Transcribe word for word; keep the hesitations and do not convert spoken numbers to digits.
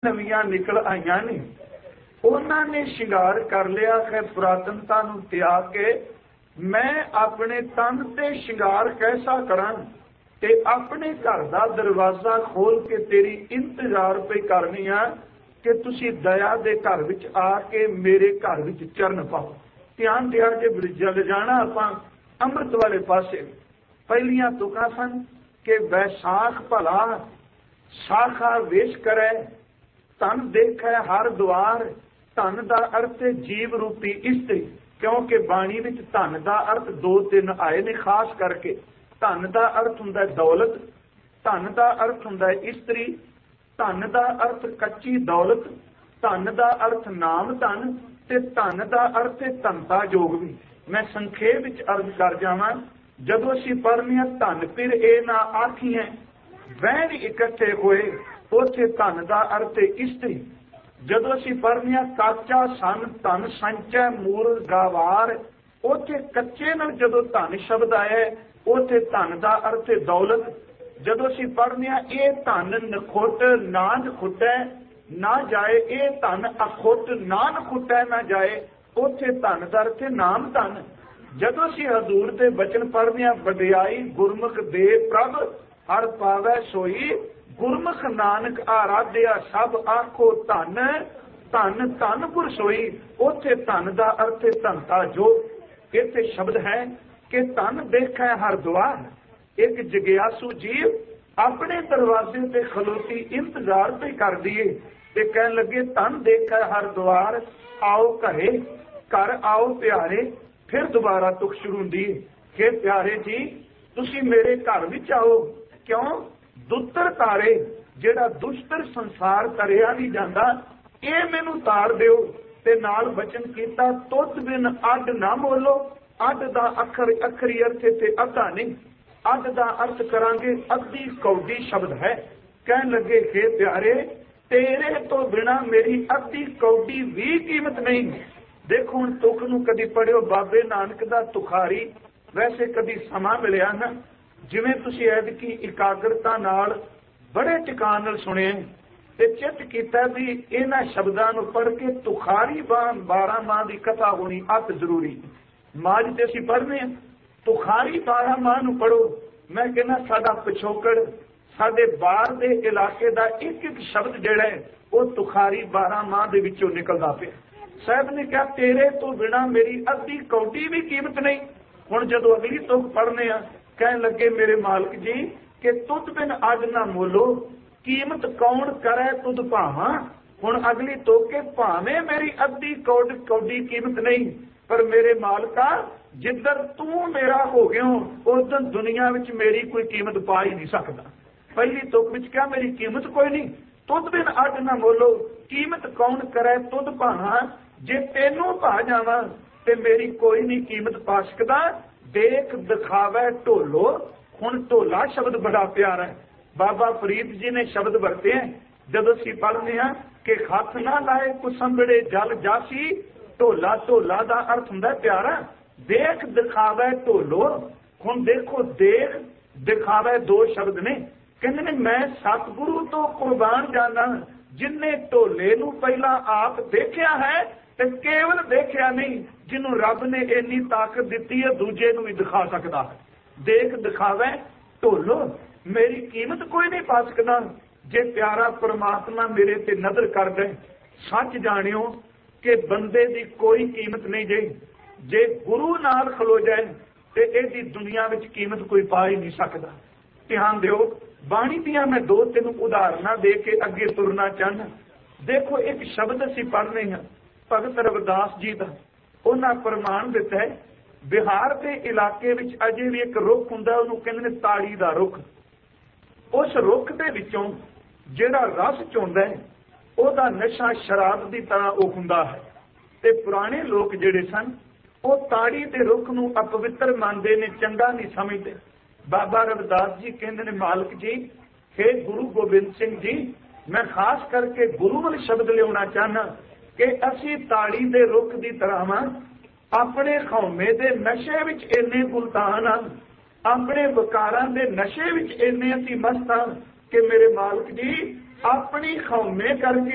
नवियां निकल आईयां ने उन्होंने शिंगार कर लिया है पुरातनता नूं त्याग के मैं अपने तन ते शिंगार कैसा करा ते अपने घर का दरवाजा खोल के तेरी इंतजार पे करनी आ कि तुसी दया दे घर विच आके मेरे घर विच चरण पाओ। ध्यान दिया जे जल जाना आपां अमृत वाले पासे पहलियां तुकां सन कि बैसाख भला शाखा वेश करे तन देखे हर द्वार। धन का अर्थ है जीव रूपी इस्त्री, क्योंकि बाणी विच धन का अर्थ दो तीन आए ने खास करके। धन का अर्थ हुंदा दौलत, धन का अर्थ हुंदा इस्त्री, धन का अर्थ कच्ची दौलत, धन का अर्थ नाम धन ते धन का अर्थ है धनता योग भी। मैं संखेप विच अर्ज कर जावां, जदों असीं पढ़ने धन फिर ए ना आखिए वैन इकट्ठे होए उथे धन का अर्थ है इस्त्री। जदों असीं पढ़ने काचा सन धन संचय मूल गावार उथे कच्चे नाल जदों धन शब्द आया उथे धन का अर्थ है दौलत। जदों असीं पढ़ने ये धन नखुट ना नखुटै ना जाए, ये धन अखुट ना नखुटै ना जाए उथे धन का अर्थ है नाम धन। जदों असीं हजूर दे बचन पढ़ने वडियाई गुरमुख दे प्रभ हर पावै सोई गुरमुख नानक आराध्या सब आखो धन धन धन पुर सोई उथे धन का अर्थ है धनता जो। इत्थे शब्द है कि धन देखै हर द्वार। एक जिग्यासु जीव अपने दरवाजे ते खलोती इंतजार पे कर दिए ते कहन लगे धन देखै हर द्वार आओ घरे घर आओ प्यारे। फिर दोबारा तुख शुरू हुंदी कि प्यारे जी तुसी मेरे घर विच आओ। क्यों? दुत्तर तारे जेड़ा दुष्टर संसार तरिया नहीं जाता ये मैनू तार दिओ। ते नाल वचन कीता तुत बिन अड ना मोलो। अड दा अखर अखरी अर्थ ते अद्धा नहीं, अड दा अर्थ करांगे अद्धी कौडी शब्द है। कहन लगे हे प्यारे तेरे तो बिना मेरी अद्धी कौडी भी कीमत नहीं। देखो हुण तुख नूं कदी पढ़ियो बाबे नानक दा तुखारी, वैसे कदी समा मिलिया ना जिवें तुसीं ऐदकी इकाग्रता नाल बड़े टिकाण नाल सुणे ते चित कीता भी इन्हां शब्दां नूं पढ़ के तुखारी बारह माह की कथा होनी अत जरूरी। माज ते असीं पढ़ने तुखारी बारह माह नूं पढ़ो। मैं कहना साडा पिछोकड़ साडे बाहर दे इलाके दा एक एक शब्द जिहड़ा है वो तुखारी बारह माह दे विचों निकलदा पिया। साहब ने कहा तेरे तो बिना मेरी अद्धी कौडी भी कीमत नहीं। हुण जदों अगली तुक पढ़ने आ कहन लगे मेरे मालिक जी कि तुद बिन अज ना मोलो कीमत कौन करे तुद भावां। हुण अगली तोके भावें मेरी अद्धी कौड कौडी कीमत नहीं पर मेरे मालिका जिधर तू मेरा हो गया उधर दुनिया विच मेरी कोई कीमत पा ही नहीं सकता। पहली तुक विच क्या मेरी कीमत कोई नहीं। तुद बिन अज ना मोलो कीमत कौन करे तुद भावां। जे तेनू पा जावां ते मेरी कोई नहीं कीमत पा सकदा। देख दिखावे ढोलो। हुण ढोला शब्द बड़ा प्यारा है। बाबा फरीद जी ने शब्द वरते हैं जब असीं पढ़ने हैं कि हथ ना लाए कुसंबड़े जल जासी। ढोला ढोला का अर्थ हुंदा प्यारा। देख दिखावे ढोलो। हुण देखो देख दिखावे दो शब्द ने। कहंदे ने मैं सतगुरु तो कुर्बान जाना जिन्हें ढोले नूं पहला आप देखिया है ते केवल देखिया नहीं जिन्हों रब ने इन्नी ताकत दी है दूजे नूं भी दिखा सकता है। देख दिखावे ढोलो मेरी कीमत कोई नहीं पा सकता। जे प्यारा परमात्मा मेरे ते नजर कर दे सच जानियो कि बंदे दी कोई कीमत नहीं जे जे गुरु नाल खलो जाए ते इहदी दुनिया विच कीमत कोई पा ही नहीं सकता। ध्यान दिओ बाणी दियां मैं दो तीन उदाहरणां दे के अगे तुरना चाहना। देखो एक शब्द असीं पढ़ने हैं भगत रविदास जी का। उन्हां प्रमाण दिता है बिहार के इलाके विच अजे भी एक रुख हुंदा उहनूं कहंदे ने ताड़ी दा रुख। उस रुख दे विचों जिहड़ा रस चोंदा है ਉਹਦਾ नशा शराब की तरह ਉਹ ਹੁੰਦਾ है। ਤੇ पुराने लोग ਜਿਹੜੇ सन ਉਹ ਤਾੜੀ ਦੇ ਰੁੱਖ ਨੂੰ अपवित्र ਮੰਨਦੇ ਨੇ, ਚੰਗਾ नहीं समझते। बाबा रविदास जी कहते हैं मालिक जी हे गुरु गोबिंद सिंह जी मैं खास करके गुरु वाले शब्द लिया चाहना कि असी ताड़ी दे रुख की तरह अपने खौमे दे नशे विच इन्ने गुलतान हाँ, अपने वकारां दे नशे विच इन्ने असी मस्त हाँ कि मेरे मालिक जी अपनी खौमे करके